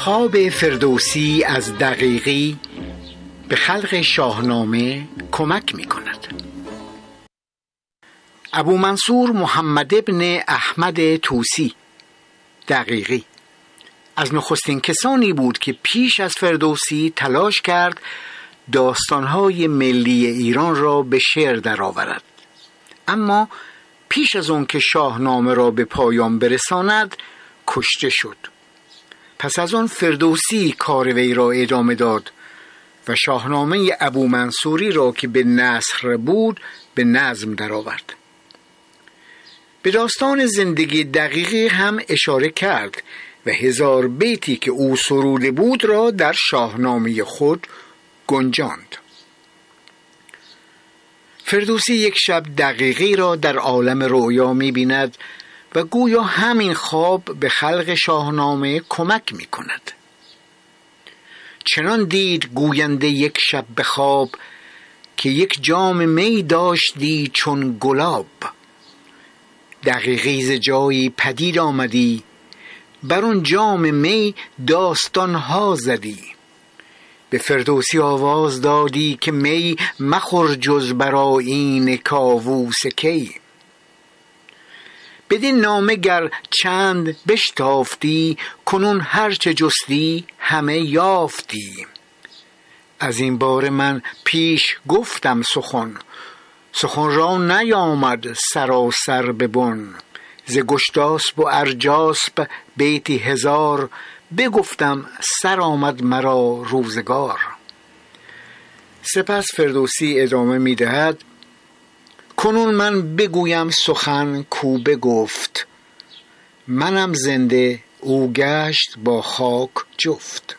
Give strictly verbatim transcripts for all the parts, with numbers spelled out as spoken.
انتخاب فردوسی از دقیقی به خلق شاهنامه کمک می کند. ابو منصور محمد ابن احمد طوسی دقیقی از نخستین کسانی بود که پیش از فردوسی تلاش کرد داستانهای ملی ایران را به شعر درآورد، اما پیش از اون که شاهنامه را به پایان برساند کشته شد. پس از آن فردوسی کار وی را ادامه داد و شاهنامه ابو منصوری را که به نثر بود به نظم درآورد. به داستان زندگی دقیقی هم اشاره کرد و هزار بیتی که او سروده بود را در شاهنامه خود گنجاند. فردوسی یک شب دقیقی را در عالم رؤیا می بیند و گویا همین خواب به خلق شاهنامه کمک می کند. چنان دید گوینده یک شب به خواب که یک جام می داشتی چون گلاب. دقیقی ز جایی پدید آمدی، بر اون جام می داستانها زدی. به فردوسی آواز دادی که می مخور جز برآیین کاووس کی. بدین نامه گر چند بشتافتی، کنون هرچه جستی همه یافتی. از این باره من پیش گفتم سخن، سخن را نیامد سراسر ببن. ز گشتاسپ و ارجاسپ بیتی هزار، بگفتم سر آمد مرا روزگار. سپس فردوسی ادامه می دهد: کنون من بگویم سخن کو بگفت، منم زنده او گشت با خاک جفت.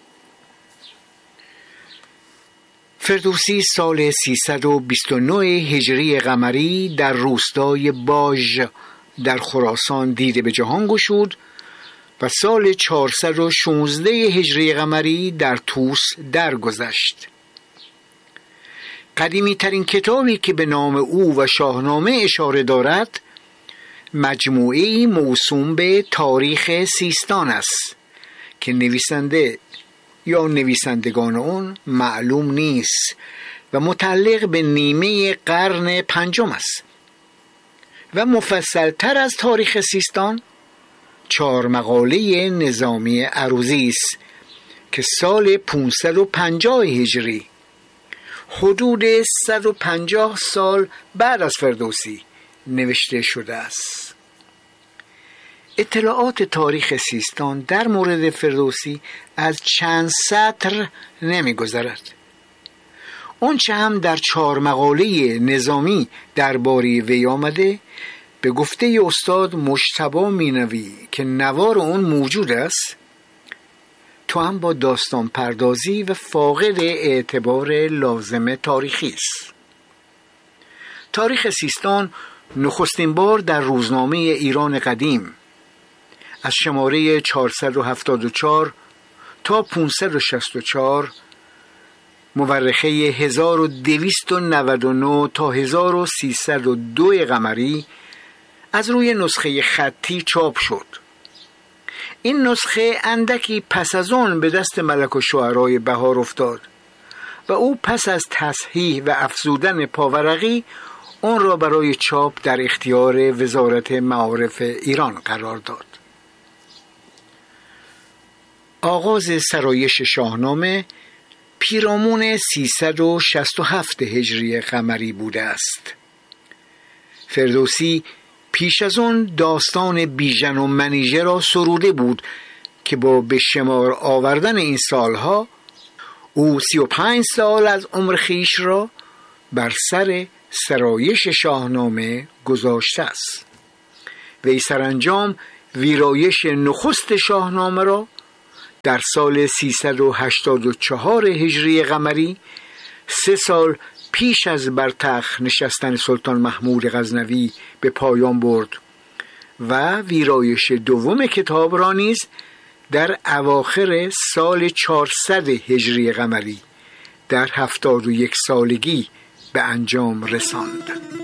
فردوسی سال سیصد و بیست و نه هجری قمری در روستای باژ در خراسان دیده به جهان گشود و سال چهارصد و شانزده هجری قمری در طوس درگذشت. قدیمی ترین کتابی که به نام او و شاهنامه اشاره دارد مجموعه‌ای موسوم به تاریخ سیستان است که نویسنده یا نویسندگان اون معلوم نیست و متعلق به نیمه قرن پنجم است و مفصلتر از تاریخ سیستان چهار مقاله نظامی عروضی است که سال پانصد و پنجاه هجری، حدود صد و پنجاه سال بعد از فردوسی نوشته شده است. اطلاعات تاریخ سیستان در مورد فردوسی از چند سطر نمی گذرد. اون چه هم در چهار مقاله نظامی درباره وی آمده به گفته استاد مجتبی مینوی که نوار اون موجود است، تو هم با داستان پردازی و فاقد اعتبار لازم تاریخی است. تاریخ سیستان نخستین بار در روزنامه ایران قدیم از شماره چهارصد و هفتاد و چهار تا پانصد و شصت و چهار، مورخه هزار و دویست و نود و نه تا هزار و سیصد و دو قمری از روی نسخه خطی چاپ شد. این نسخه اندکی پس از آن به دست ملک الشعرای بهار افتاد و او پس از تصحیح و افزودن پاورقی اون را برای چاپ در اختیار وزارت معارف ایران قرار داد. آغاز سرایش شاهنامه پیرامون سیصد و شصت و هفت هجری قمری بوده است. فردوسی پیش از اون داستان بیژن و منیژه را سروده بود که با به شمار آوردن این سالها او سی و پنج سال از عمر خویش را بر سر سرایش شاهنامه گذاشته است. وی سرانجام ویرایش نخست شاهنامه را در سال سیصد و هشتاد و چهار هجری قمری، سه سال پیش از بر تخت نشستن سلطان محمود غزنوی به پایان برد و ویرایش دوم کتاب را نیز در اواخر سال چهارصد هجری قمری در هفتاد و یک سالگی به انجام رساند.